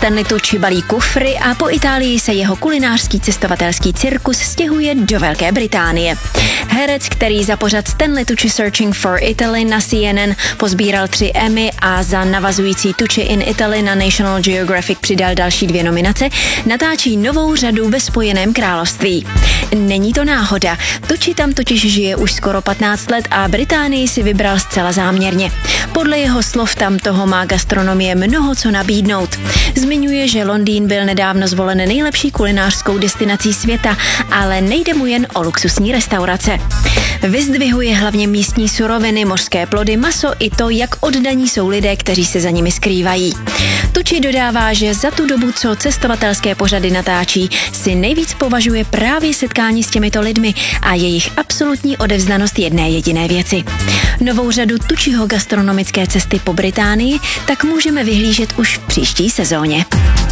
Stanley Tucci balí kufry a po Itálii se jeho kulinářský cestovatelský cirkus stěhuje do Velké Británie. Herec, který za pořad Stanley Tucci Searching for Italy na CNN pozbíral 3 Emmy a za navazující Tucci in Italy na National Geographic přidal další 2 nominace, natáčí novou řadu ve Spojeném království. Není to náhoda, Tucci tam totiž žije už skoro 15 let a Británii si vybral zcela záměrně. Podle jeho slov tam toho má gastronomie mnoho co nabídnout. Zmiňuje, že Londýn byl nedávno zvolen nejlepší kulinářskou destinací světa, ale nejde mu jen o luxusní restaurace. Vyzdvihuje hlavně místní suroviny, mořské plody, maso i to, jak oddaní jsou lidé, kteří se za nimi skrývají. Tucci dodává, že za tu dobu, co cestovatelské pořady natáčí, si nejvíc považuje právě setkání s těmito lidmi a jejich absolutní odevzdanost jedné jediné věci. Novou řadu Tucciho gastronomické cesty po Británii tak můžeme vyhlížet už v příští sezóně.